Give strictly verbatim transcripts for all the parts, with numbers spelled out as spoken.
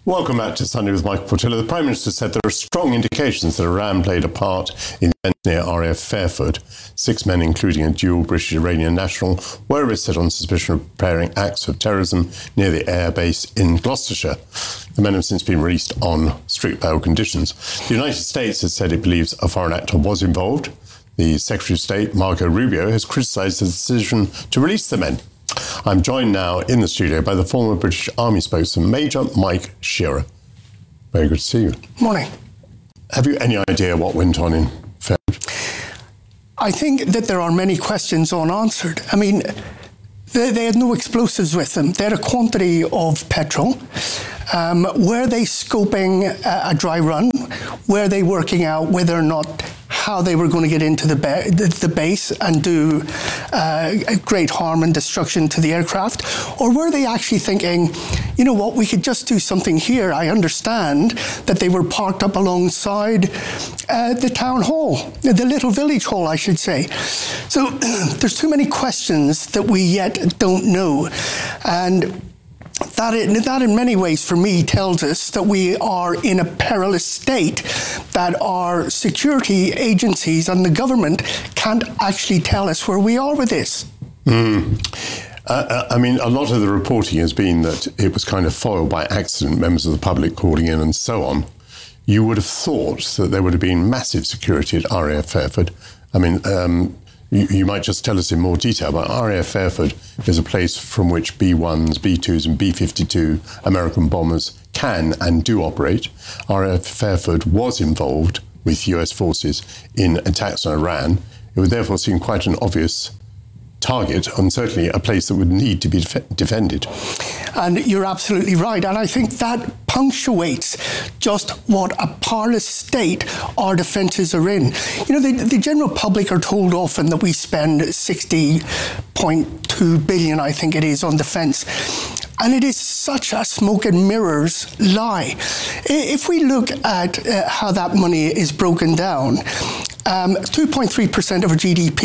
Welcome back to Sunday with Michael Portillo. The Prime Minister said there are strong indications that Iran played a part in the event near R A F Fairford. Six men, including a dual British-Iranian national, were arrested on suspicion of preparing acts of terrorism near the airbase in Gloucestershire. The men have since been released on strict bail conditions. The United States has said it believes a foreign actor was involved. The Secretary of State, Marco Rubio, has criticised the decision to release the men. I'm joined now in the studio by the former British Army spokesman, Major Mike Shearer. Very good to see you. Morning. Have you any idea what went on in Fairford? I think that there are many questions unanswered. I mean, they, they had no explosives with them. They had a quantity of petrol. Um, were they scoping a, a dry run? Were they working out whether or not how they were going to get into the, ba- the, the base and do uh, great harm and destruction to the aircraft? Or were they actually thinking, you know what, we could just do something here? I understand that they were parked up alongside uh, the town hall, the little village hall, I should say. So there's too many questions that we yet don't know. And That in, that in many ways, for me, tells us that we are in a perilous state, that our security agencies and the government can't actually tell us where we are with this. Mm. Uh, I mean, a lot of the reporting has been that it was kind of foiled by accident, members of the public calling in and so on. You would have thought that there would have been massive security at R A F Fairford. I mean, um, You, you might just tell us in more detail, but R A F Fairford is a place from which B ones, B twos and B fifty-two American bombers can and do operate. R A F Fairford was involved with U S forces in attacks on Iran. It would therefore seem quite an obvious target, and certainly a place that would need to be def- defended. And you're absolutely right. And I think that punctuates just what a parlous state our defences are in. You know, the, the general public are told often that we spend sixty point two billion, I think it is, on defence. And it is such a smoke and mirrors lie. If we look at uh, how that money is broken down, Um, two point three percent of our G D P.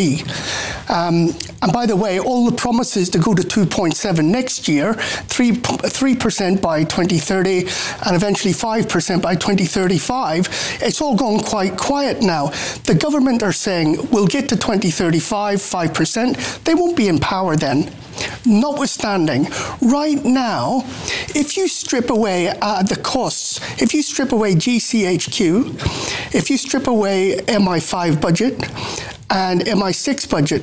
Um, and by the way, all the promises to go to two point seven next year, three percent by twenty thirty, and eventually five percent by twenty thirty-five, it's all gone quite quiet now. The government are saying, we'll get to twenty thirty-five, five percent. They won't be in power then. Notwithstanding, right now, if you strip away uh, the costs, if you strip away G C H Q, if you strip away M I five budget and M I six budget,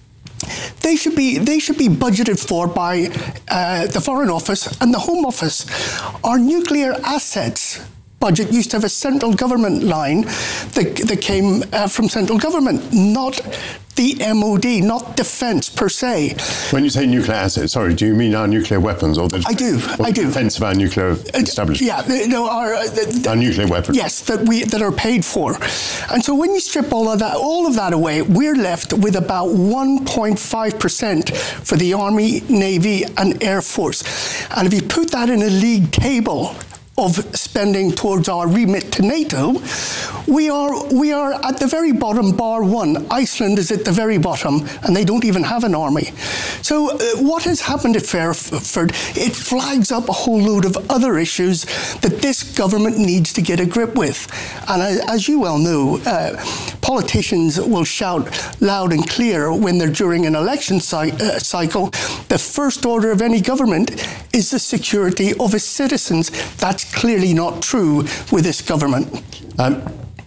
they should be they should be budgeted for by uh, the Foreign Office and the Home Office. Our nuclear assets budget used to have a central government line that, that came uh, from central government, not the M O D, not defence per se. When you say nuclear assets, sorry, do you mean our nuclear weapons or the, I do, or I do. defence of our nuclear establishment? Uh, yeah, no, our, uh, the, our nuclear weapons. Yes, that we that are paid for. And so when you strip all of that, all of that away, we're left with about one point five percent for the Army, Navy, and Air Force. And if you put that in a league table of spending towards our remit to NATO, we are we are at the very bottom, bar one. Iceland is at the very bottom, and they don't even have an army. So uh, what has happened at Fairford, it flags up a whole load of other issues that this government needs to get a grip with. And uh, as you well know, uh, politicians will shout loud and clear when they're during an election cy- uh, cycle, the first order of any government is the security of its citizens. That's clearly not true with this government. Um,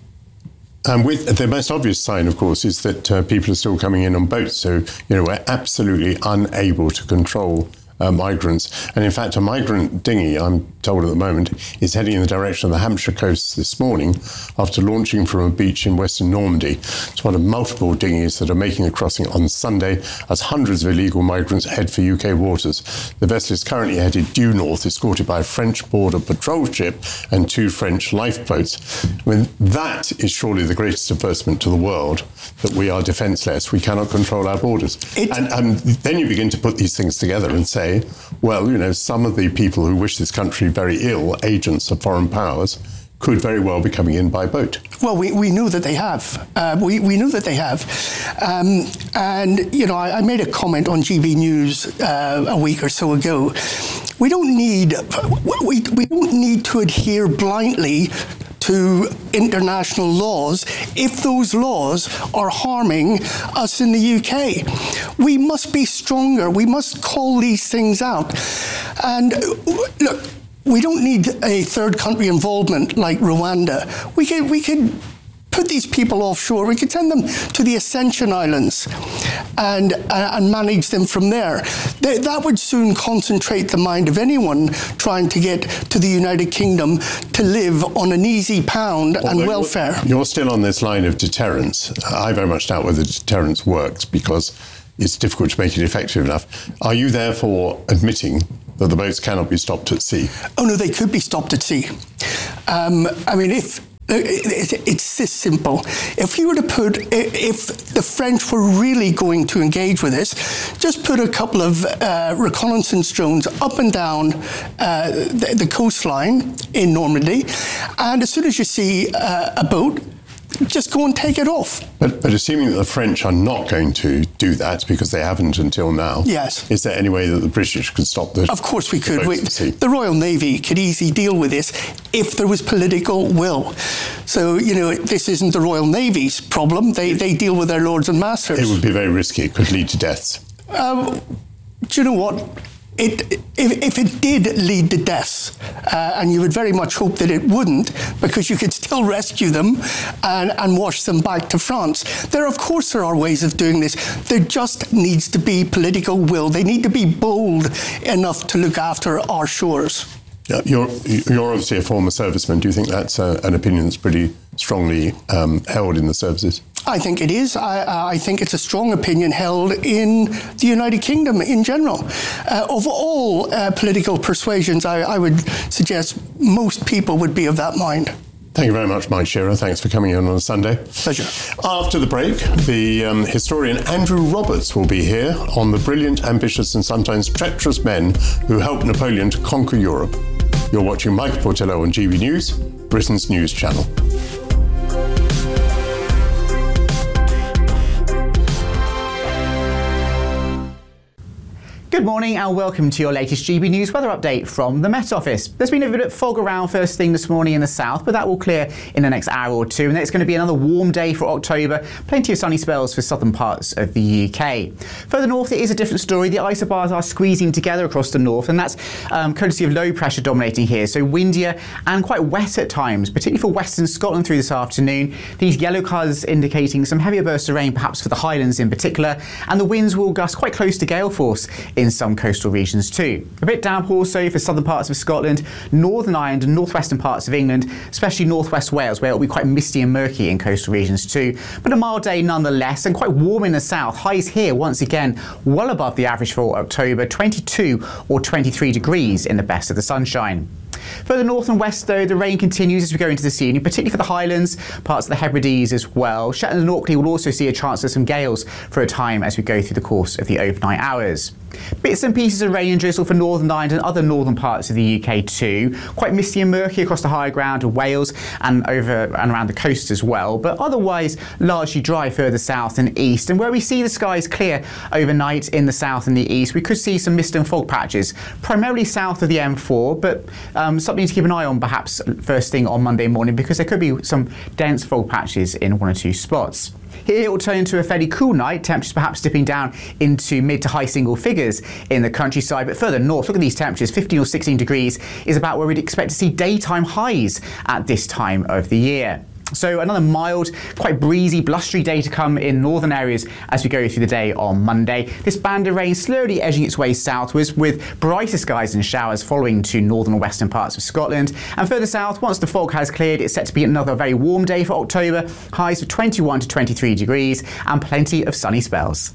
and with the most obvious sign, of course, is that uh, people are still coming in on boats. So, you know, we're absolutely unable to control uh, migrants. And in fact, a migrant dinghy, I'm told at the moment, is heading in the direction of the Hampshire coast this morning after launching from a beach in western Normandy. It's one of multiple dinghies that are making the crossing on Sunday as hundreds of illegal migrants head for U K waters. The vessel is currently headed due north, escorted by a French border patrol ship and two French lifeboats. I mean, that is surely the greatest advertisement to the world, that we are defenceless, we cannot control our borders. And, and then you begin to put these things together and say, well, you know, some of the people who wish this country very ill, agents of foreign powers, could very well be coming in by boat. Well, we, we knew that they have. Uh, we, we knew that they have. Um, and, you know, I, I made a comment on G B News uh, a week or so ago. We don't need, we, we don't need to adhere blindly to international laws if those laws are harming us in the U K. We must be stronger. We must call these things out. And look, we don't need a third country involvement like Rwanda. We could, we could put these people offshore. We could send them to the Ascension Islands and, uh, and manage them from there. They, that would soon concentrate the mind of anyone trying to get to the United Kingdom to live on an easy pound Although and welfare. You're, you're still on this line of deterrence. I very much doubt whether deterrence works because it's difficult to make it effective enough. Are you therefore admitting that the boats cannot be stopped at sea? Oh, no, they could be stopped at sea. Um, I mean, if it's this simple. If you were to put, if the French were really going to engage with this, just put a couple of uh, reconnaissance drones up and down uh, the, the coastline in Normandy, and as soon as you see uh, a boat, just go and take it off. But, but assuming that the French are not going to do that because they haven't until now, yes. Is there any way that the British could stop the Of course we could. We, the, the Royal Navy could easily deal with this if there was political will. So, you know, this isn't the Royal Navy's problem. They, they deal with their lords and masters. It would be very risky. It could lead to deaths. Um, do you know what? It, if, if it did lead to deaths, uh, and you would very much hope that it wouldn't, because you could still rescue them and, and wash them back to France. There, of course, there are ways of doing this. There just needs to be political will. They need to be bold enough to look after our shores. Yeah, you're, you're obviously a former serviceman. Do you think that's uh, an opinion that's pretty strongly um, held in the services? I think it is. I, I think it's a strong opinion held in the United Kingdom in general. Uh, of all uh, political persuasions, I, I would suggest most people would be of that mind. Thank you very much, Mike Shearer. Thanks for coming in on a Sunday. Pleasure. After the break, the um, historian Andrew Roberts will be here on the brilliant, ambitious and sometimes treacherous men who helped Napoleon to conquer Europe. You're watching Michael Portillo on G B News, Britain's news channel. Good morning and welcome to your latest G B News weather update from the Met Office. There's been a bit of fog around first thing this morning in the south, but that will clear in the next hour or two. And then it's going to be another warm day for October. Plenty of sunny spells for southern parts of the U K. Further north, it is a different story. The isobars are squeezing together across the north, and that's um, courtesy of low pressure dominating here. So windier and quite wet at times, particularly for western Scotland through this afternoon. These yellow colours indicating some heavier bursts of rain, perhaps for the Highlands in particular. And the winds will gust quite close to gale force in some coastal regions too. A bit damp also for southern parts of Scotland, Northern Ireland and northwestern parts of England, especially northwest Wales, where it will be quite misty and murky in coastal regions too. But a mild day nonetheless, and quite warm in the south. Highs here once again well above the average for October, twenty-two or twenty-three degrees in the best of the sunshine. Further north and west, though, the rain continues as we go into this evening, particularly for the Highlands, parts of the Hebrides as well. Shetland and Orkney will also see a chance of some gales for a time as we go through the course of the overnight hours. Bits and pieces of rain and drizzle for Northern Ireland and other northern parts of the U K too. Quite misty and murky across the higher ground of Wales and over and around the coast as well, but otherwise largely dry further south and east. And where we see the skies clear overnight in the south and the east, we could see some mist and fog patches, primarily south of the M four, but um, something to keep an eye on perhaps first thing on Monday morning, because there could be some dense fog patches in one or two spots. Here it will turn into a fairly cool night, temperatures perhaps dipping down into mid to high single figures in the countryside. But further north, look at these temperatures, fifteen or sixteen degrees is about where we'd expect to see daytime highs at this time of the year. So another mild, quite breezy, blustery day to come in northern areas as we go through the day on Monday. This band of rain slowly edging its way southwards with brighter skies and showers following to northern and western parts of Scotland. And further south, once the fog has cleared, it's set to be another very warm day for October. Highs of twenty-one to twenty-three degrees and plenty of sunny spells.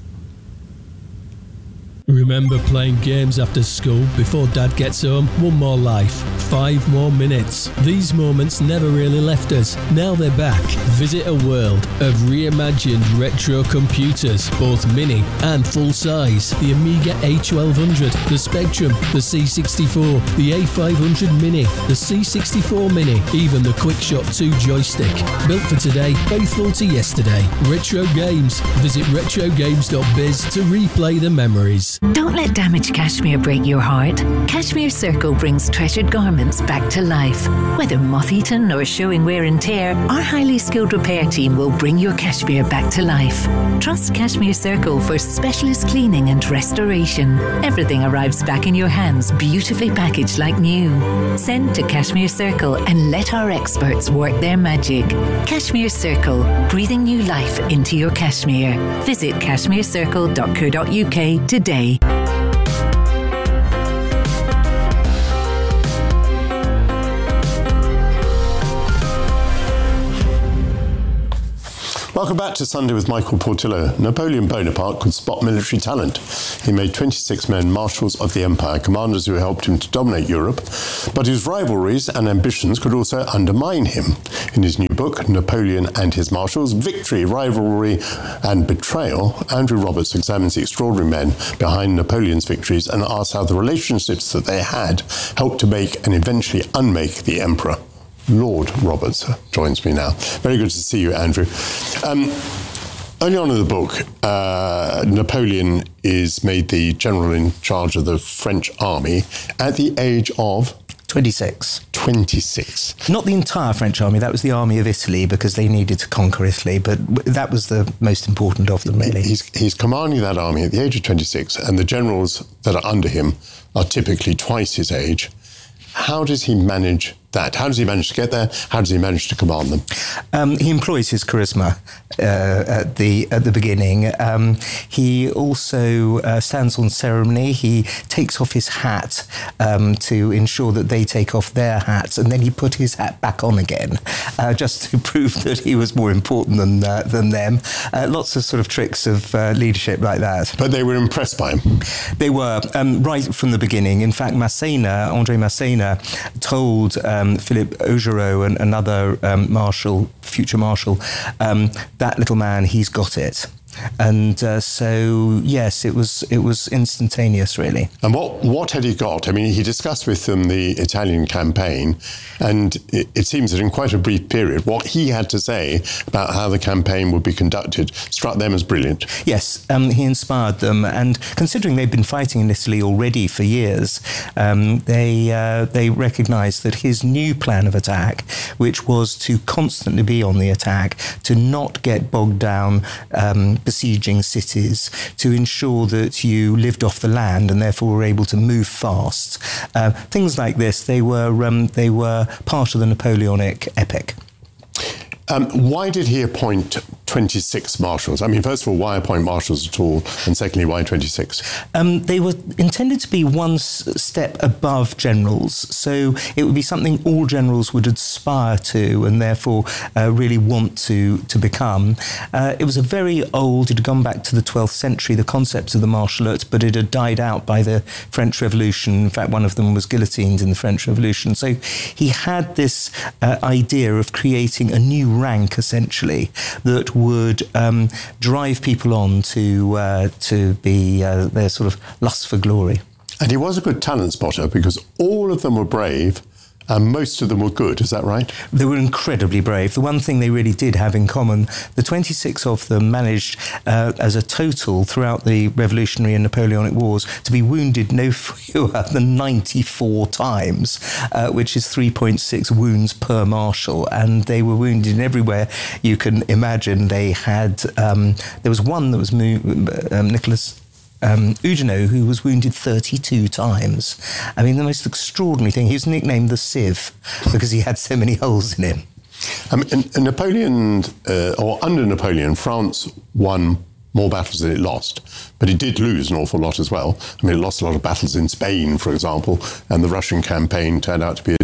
Remember playing games after school before Dad gets home? One more life. five more minutes. These moments never really left us. Now they're back. Visit a world of reimagined retro computers, both mini and full size. The Amiga A twelve hundred, the Spectrum, the C sixty-four, the A five hundred Mini, the C sixty-four Mini, even the QuickShot two joystick. Built for today, faithful to yesterday. Retro Games. Visit retro games dot biz to replay the memories. Don't let damaged cashmere break your heart. Cashmere Circle brings treasured garments back to life. Whether moth-eaten or showing wear and tear, our highly skilled repair team will bring your cashmere back to life. Trust Cashmere Circle for specialist cleaning and restoration. Everything arrives back in your hands, beautifully packaged like new. Send to Cashmere Circle and let our experts work their magic. Cashmere Circle, breathing new life into your cashmere. Visit cashmere circle dot co dot uk today. Welcome back to Sunday with Michael Portillo. Napoleon Bonaparte could spot military talent. He made twenty-six men marshals of the empire, commanders who helped him to dominate Europe, but whose rivalries and ambitions could also undermine him. In his new book, Napoleon and His Marshals, Victory, Rivalry and Betrayal, Andrew Roberts examines the extraordinary men behind Napoleon's victories and asks how the relationships that they had helped to make and eventually unmake the emperor. Lord Roberts joins me now. Very good to see you, Andrew. Um, early on in the book, uh, Napoleon is made the general in charge of the French army at the age of twenty-six. twenty-six. Not the entire French army, that was the army of Italy because they needed to conquer Italy, but that was the most important of them, really. He's, he's commanding that army at the age of twenty-six, and the generals that are under him are typically twice his age. How does he manage that? How does he manage to get there? How does he manage to command them? Um, he employs his charisma uh, at the at the beginning. Um, he also uh, stands on ceremony. He takes off his hat um, to ensure that they take off their hats, and then he put his hat back on again, uh, just to prove that he was more important than uh, than them. Uh, lots of sort of tricks of uh, leadership like that. But they were impressed by him. They were um, right from the beginning. In fact, Massena, André Massena, told um, Philippe Augereau and another um, marshal, future marshal, um, that little man, he's got it. And uh, so, yes, it was it was instantaneous, really. And what, what had he got? I mean, he discussed with them the Italian campaign, and it, it seems that in quite a brief period, what he had to say about how the campaign would be conducted struck them as brilliant. Yes, um, he inspired them, and considering they'd been fighting in Italy already for years, um, they uh, they recognised that his new plan of attack, which was to constantly be on the attack, to not get bogged down um, besieging cities, to ensure that you lived off the land and therefore were able to move fast. Uh, things like this, they were um, they were part of the Napoleonic epic. Um, why did he appoint twenty-six marshals? I mean, first of all, why appoint marshals at all? And secondly, why twenty-six? Um, they were intended to be one s- step above generals. So it would be something all generals would aspire to and therefore uh, really want to, to become. Uh, it was a very old, it had gone back to the twelfth century, the concepts of the marshalate, but it had died out by the French Revolution. In fact, one of them was guillotined in the French Revolution. So he had this uh, idea of creating a new rank, essentially, that would um, drive people on to uh, to be uh, their sort of lust for glory. And he was a good talent spotter because all of them were brave and most of them were good. Is that right? They were incredibly brave. The one thing they really did have in common, the twenty-six of them managed uh, as a total throughout the Revolutionary and Napoleonic Wars to be wounded no fewer than ninety-four times, uh, which is three point six wounds per marshal. And they were wounded everywhere you can imagine. They had, um, there was one that was mo- um, Nicholas Um, Oudinot, who was wounded thirty-two times. I mean, the most extraordinary thing, he was nicknamed the Sieve because he had so many holes in him. Um, and, and Napoleon, uh, or under Napoleon, France won more battles than it lost, but it did lose an awful lot as well. I mean, it lost a lot of battles in Spain, for example, and the Russian campaign turned out to be a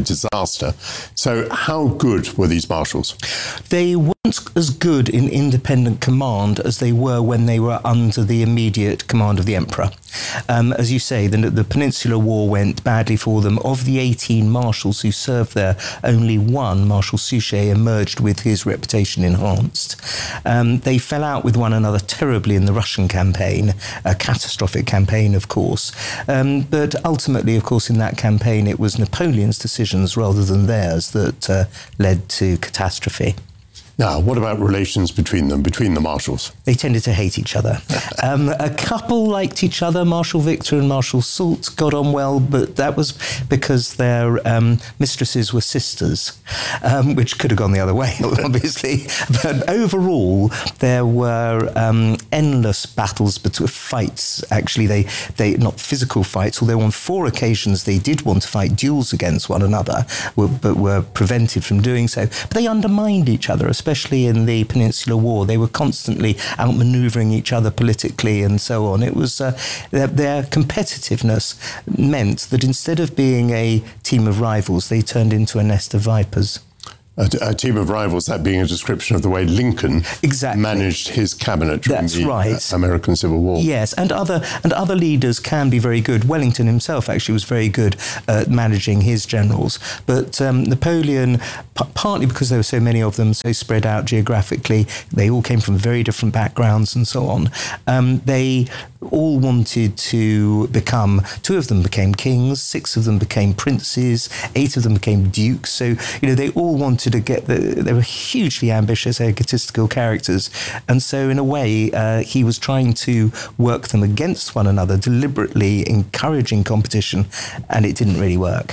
disaster. So how good were these marshals? They weren't as good in independent command as they were when they were under the immediate command of the emperor. Um, as you say, the, the Peninsular War went badly for them. Of the eighteen marshals who served there, only one, Marshal Suchet, emerged with his reputation enhanced. Um, they fell out with one another terribly in the Russian campaign, a catastrophic campaign, of course. Um, but ultimately, of course, in that campaign, it was Napoleon's decisions rather than theirs that uh, led to catastrophe. Now, what about relations between them, between the marshals? They tended to hate each other. Um, a couple liked each other. Marshal Victor and Marshal Soult got on well, but that was because their um, mistresses were sisters, um, which could have gone the other way, obviously. But overall, there were um, endless battles, between fights. Actually, they, they not physical fights, although on four occasions they did want to fight duels against one another, were, but were prevented from doing so. But they undermined each other, especially Especially in the Peninsular War. They were constantly outmanoeuvring each other politically and so on. It was uh, their, their competitiveness meant that instead of being a team of rivals, they turned into a nest of vipers. A, a team of rivals, that being a description of the way Lincoln exactly. managed his cabinet during That's the right. American Civil War. Yes, and other and other leaders can be very good. Wellington himself actually was very good at managing his generals. But um, Napoleon, p- partly because there were so many of them, so spread out geographically, they all came from very different backgrounds and so on. Um, they all wanted to become, two of them became kings, six of them became princes, eight of them became dukes. So, you know, they all wanted to get, the, they were hugely ambitious, egotistical characters. And so in a way, uh, he was trying to work them against one another, deliberately encouraging competition, and it didn't really work.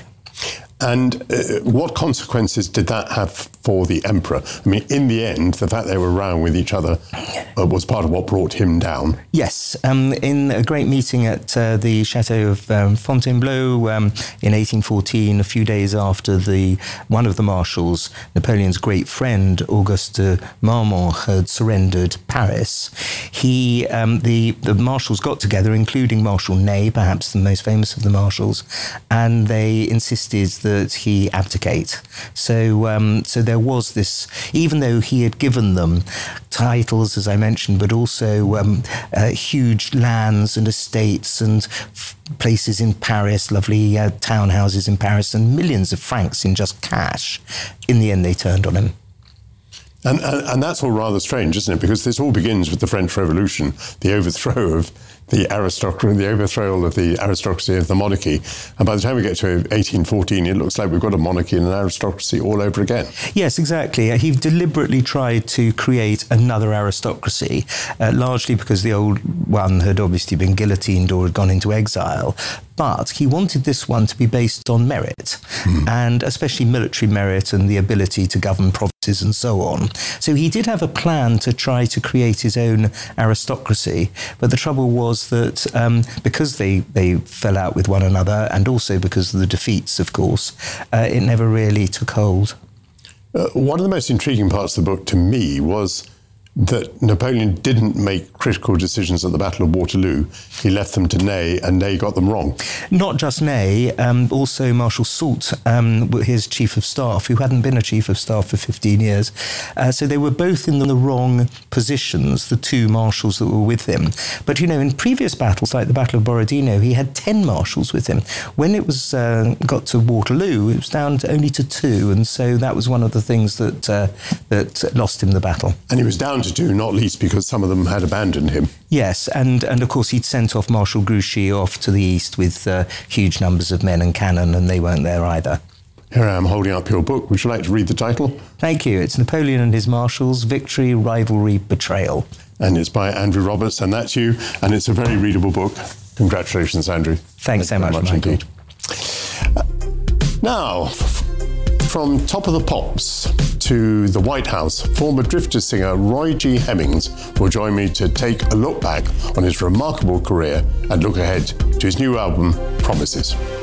And uh, what consequences did that have for the emperor? I mean, in the end, the fact they were round with each other uh, was part of what brought him down. Yes. Um, in a great meeting at uh, the Chateau of um, Fontainebleau um, in eighteen fourteen, a few days after the one of the marshals, Napoleon's great friend, Auguste de Marmont, had surrendered Paris, he, um, the, the marshals got together, including Marshal Ney, perhaps the most famous of the marshals, and they insisted that he abdicate. So, um, so there was this, even though he had given them titles, as I mentioned, but also um, uh, huge lands and estates and f- places in Paris, lovely uh, townhouses in Paris, and millions of francs in just cash, in the end they turned on him. And, and, and that's all rather strange, isn't it? Because this all begins with the French Revolution, the overthrow of the aristocracy, the overthrow of the aristocracy of the monarchy. And by the time we get to eighteen fourteen, it looks like we've got a monarchy and an aristocracy all over again. Yes, exactly. He deliberately tried to create another aristocracy, uh, largely because the old one had obviously been guillotined or had gone into exile. But he wanted this one to be based on merit, mm. and especially military merit and the ability to govern provinces and so on. So he did have a plan to try to create his own aristocracy. But the trouble was that um, because they, they fell out with one another, and also because of the defeats, of course, uh, it never really took hold. Uh, one of the most intriguing parts of the book to me was that Napoleon didn't make critical decisions at the Battle of Waterloo. He left them to Ney, and Ney got them wrong. Not just Ney, um, also Marshal Soult, um, his chief of staff, who hadn't been a chief of staff for fifteen years. Uh, so they were both in the wrong positions, the two marshals that were with him. But, you know, in previous battles, like the Battle of Borodino, he had ten marshals with him. When it was uh, got to Waterloo, it was down to only to two, and so that was one of the things that, uh, that lost him the battle. And he was down to do, not least because some of them had abandoned him. Yes, and, and of course he'd sent off Marshal Grouchy off to the east with uh, huge numbers of men and cannon, and they weren't there either. Here I am holding up your book. Would you like to read the title? Thank you. It's Napoleon and His Marshals, Victory, Rivalry, Betrayal. And it's by Andrew Roberts, and that's you, and it's a very readable book. Congratulations, Andrew. Thanks so much, much Michael. Indeed. Uh, now, f- from Top of the Pops to the White House, former Drifters singer Roy G. Hemmings will join me to take a look back on his remarkable career and look ahead to his new album, Promises.